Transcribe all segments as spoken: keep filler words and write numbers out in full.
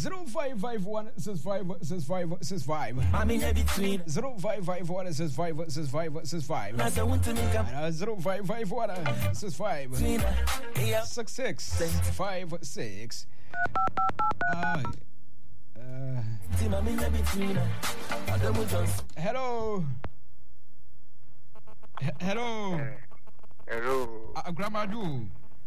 zero five five one six five six five six five. I'm in between. zero five five one six five six five six five. As I want to make up. zero five five one six five six six five six. Uh, uh, hello. H- hello. Hello. Uh, Grandma do.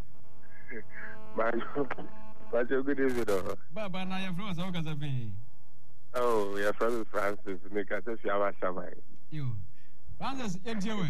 What's your good evening? Baba, now your friends are going to Oh, your friend Francis. Make us a shower. You. Francis, you're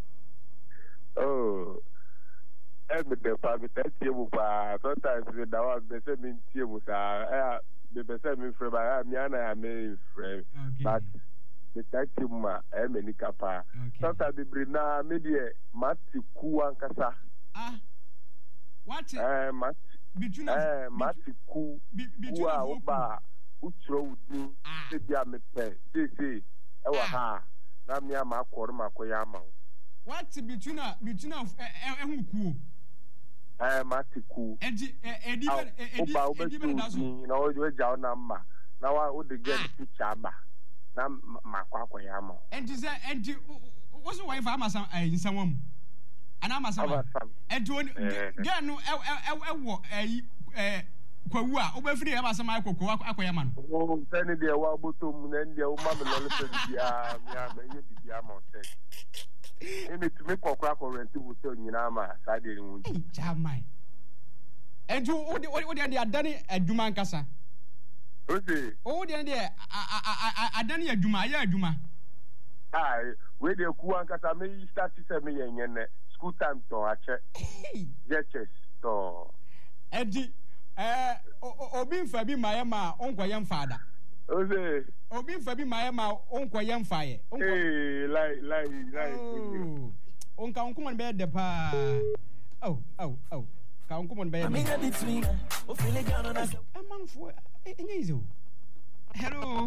Oh. Every day, Papa, that's you. Sometimes the dog, the same team, the person from my Miana, I may frame. But the taxi, I may capa. Sometimes the Brina, maybe Mati Kuankasa. Ah. What? Eh, Mati. Between eh Mati Ku. Kuwa Oba. Utro Di. Sebia Mepe. See, see. Ewa ha. Na mi ama akoro makoya ama. What between a between of ehun ku? Eh Mati Ku. Edi edi edi edi be na so. Na o we ja na ma. Na wa o de get picture ba. Na makwa akoya ama. Enti se enti wo so wife ama sam eh nsawam. Ana ama sam. Enti on ga no e wo eh eh kwawu a obafiri ya basam akoko akoya ma no. Oh, send the wa botom na ndia o ma me lo se bia mi a me ye bia ma o se. Emi to me kokora ko rent hotel nyina ma sa de ri won. Jamai. Enti o de o de adani adwuma nkasa. Ose. O de de adani adwuma ya adwuma. Ah, we de ku ankasa me start se me yenye ne school time to ache. Yes, to. Edi eh obi nfa bi maye ma onkoye mfaada. Ose. Obi nfa bi maye ma onkoye mfaaye. Eh, like like like. Onka onko be de pa. Oh, oh, oh. Ka onko be de. I'm in between. O feel gone na. Amanfo enye izo. Hello.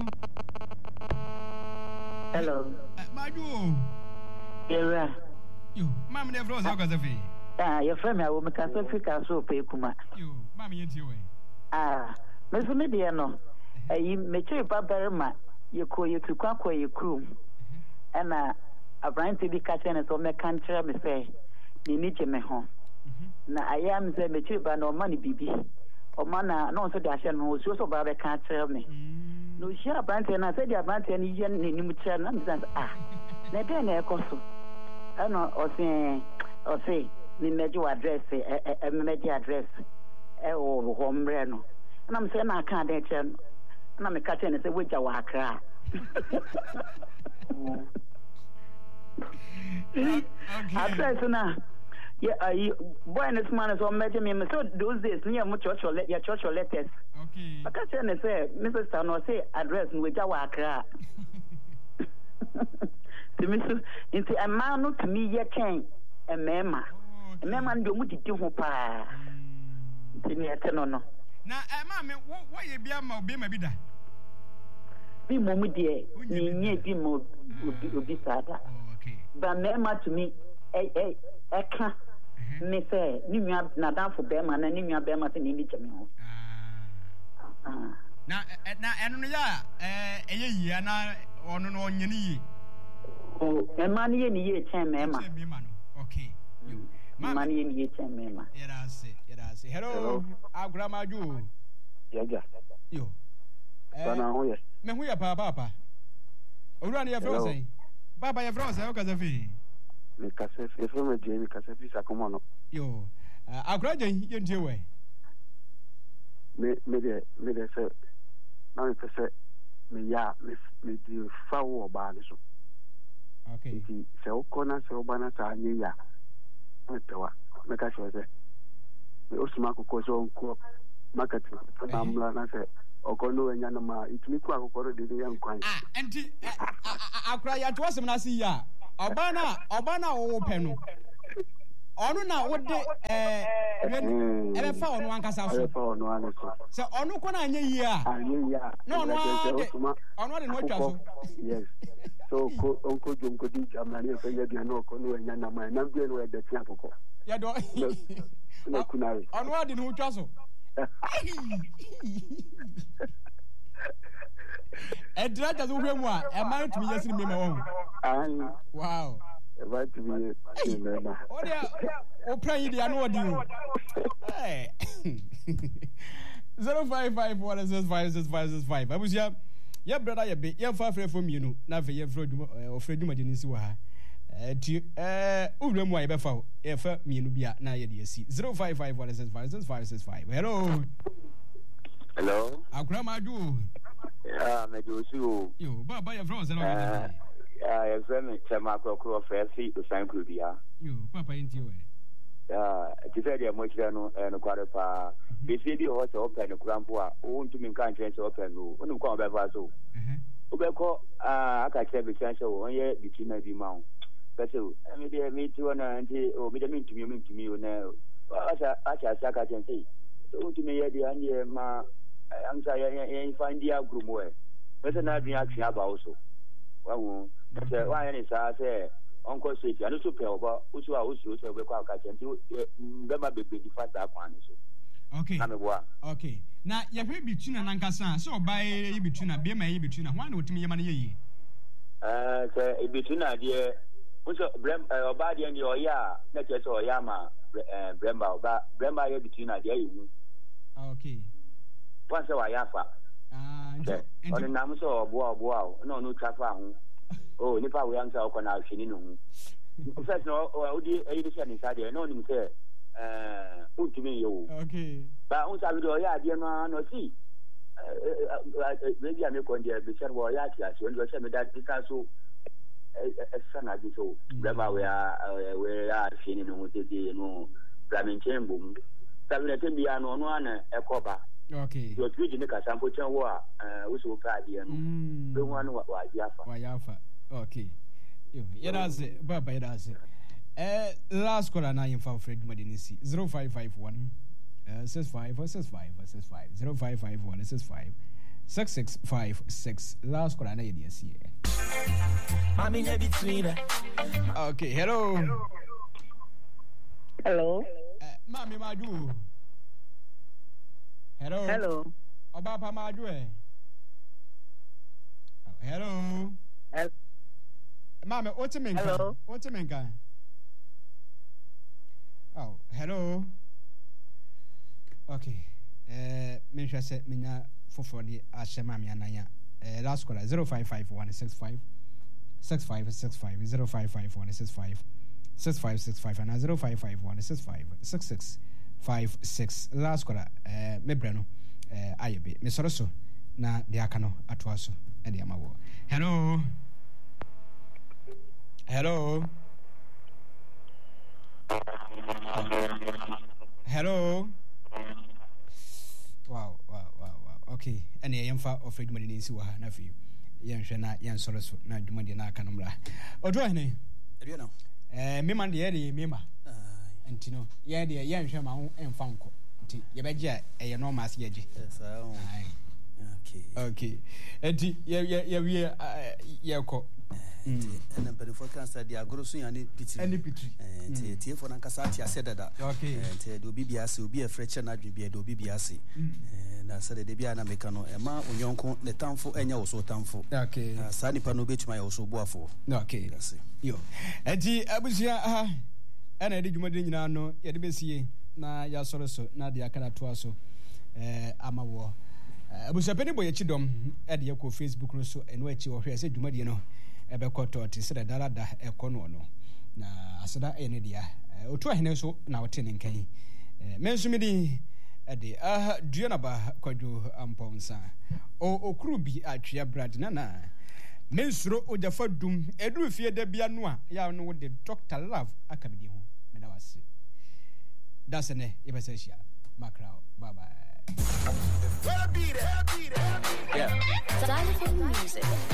Hello. Maju. Era. Yo, mama de froze o kazafi. Ah, your friend I will make a Africa so pay kuma. Yo, mama yenti we. Ah, Miss Media no. Eh, me chere papa ma ye ko ye tu kwa kwa ye krum. Ana abranti bi ka tene so me kan kire me say ni ni je me ho. Na ayam say me chere ba no ma ni bibi. O ma na no so da hye no so so ba be kan kire me. No hye abranti na say di abranti ni ye ni ni mu kire na me say ah. Na be na e ko so. Ana o say o say ni meji address eh eh meji address eh o hombre no na me say na aka de che no na me ka che ne say weja wa akra address na yeah I boy this man is on meji me so those days near mu church or your church or letters okay aka che ne say Missus Tano say address no weja wa akra timi so inti ama no timi ye ken emema emema ndo mu didi ho pa timi ete no no na eh ma me wo ye bia ma obi ma bi da bi mo mu de ni nye bi mo obi obi sada okay ba mema timi eh eh eka me say ni nwa na danfo be ma na ni nwa be ma se ni ni jeme ho ah na na enu no ya eh eye yi na onu no onyeni yi o ema ni ye ni ye chen mema okay mani ye ni ye chen mema yera se yera se hello agramaju yaga yo eh bana ho ye me hu ya papa papa owura ni ya froze baba ya froze o kaza fi me kase fi fo me je me kase fi sakomo no yo agraje ye ntie we me me de me de se na me kase me ya me me di fa wo ba ni so okay ti se o kona se o bana sa anye ya metewa me ka se me osuma kokko so nko market na mla na se okono enya na ma itumi ku akokoro de de yan kwan ah enti akra ya to asem na si ya obana obana wo pe no onu na wo de eh ebe fa onu ankasa so fa onu ankasa se onu ko na anye yi a anye ya no no de onu de no twa so yes so ko onko jonko di jamani e ya dia no ko no enya na ma na bi no e de tia akoko ya do na kunai onu de no twa so Edra does who am I? Am I to be just in me? Wow. About to be remember. Oh, yeah. Oh, pray the annual deal. Hey. Zero five five one six five six five six five. I was your, your brother, your bit, your father from you know, not for your friend or friend, you didn't see what. Uh, uh, Ulam, why before, if me no be at Naya D C. Zero five five one six five six five six five. Hello. Hello. How grandma do? Yeah, me do you. You, but by your friends, and all. Yeah, I'm Chama Crow of Feet to San Crubia. You, Papa, into you. Yeah, it's very much and a quarter pa. They say the horse open a crampua, own to me can't change open, when you call Bevaso. Ubeko, ah, I can tell the essential one year between the mount. But so, I mean, they meet you and or be the mean to me, mean to me, you know. As I can say, so to me, the idea, ma, I'm sorry, I find the group way. There's another reaction about also. Well, why any say, Uncle City, and also pay over, which are also so we call catching to remember the big fast that one. Okay. Okay. Now, you pay between an Ankasa, so by between a beer may between a one with me money. Uh, between a dear, which a body and your ya, not just or Yama, Bremba, but Bremba between a dear. Okay. Once a Yafa. Ah, on the Namuso or Boa Boa, no, no traffic. Oh, Nipa, we answer on our Shinino. First, no, or the edition inside there, no, you say, uh, put to me, you. Okay. But once I will, yeah, dear man, no, see. Maybe I'm going to be sure what I ask you, and you said that because so a son I do so. Remember, we are, we are Shinino with the, you know, Ramin Chamber. Seven be an one, a copper. Okay. You're treating the Casampo Chanwa, uh, which will cry the one what was Yafa. Why Yafa? Okay. You does it, Baba does it. Uh, last call and I am for Fred Madinisi. Zero five five one uh six five or six five or six five zero five five one six five six six five six. Last call and I D S. Okay, hello. Hello. Uh, Mammy Madu. Hello. Hello. Obapa Madu. Hello. Hello. Mama, what's a man? Hello. What's a man? Oh, hello. Okay. Uh, Minister said, Mina for the Ashamami Anaya. Uh, last caller zero five five one six five six five six five zero five five one six five six five six five and zero five five one six five six six five six. Last caller, uh, Mebrano, uh, Ayabe, Miss Rosso, na Diacano Atuaso, and the Amawo. Hello. Hello. Hello. Wow, wow, wow, wow. Okay. And I am far of Fred Madinisi wa na for you. Yan shana yan soroso na dumadi na kanomra. Odo ene. You know. Eh me man de ye me ma. Antino. Ye de yan hwe ma ho emfa nko. Nti ye beje eye no ma se ye je. Yes, I. Okay. Okay. Enti ye ye ye ye ko. And then before cancer, the agrosu and pity. Any pity. And T for Nankasati, I said that. Okay. And do B B S will be a French and I'd be a do B B S. And I said the Biana Mecano, and Ma Unionco, the town for any also town for. Okay. Sani Panobich, my also boafo. Okay. That's it. Yo. And the Abusia, and I did Madinano, Yadibesi, na Yasoroso, Nadia Canatuaso, Amawo. Abusa Penny Boy Chidom, at the Yoko Facebook, so and where you were said, Dumadino. Ebekoto ti se da da ekono no na asada ene dia otu ahene so na wote ne nkan eh menso me di e de ah duana ba kwadu amponsa o okuru bi atwea brad na na mensuro ojafa dum edu fie da bia no a ya no wo de Doctor Love akabidi ho me da wase that's ne yebesa hia makrao bye bye. Yeah. Music.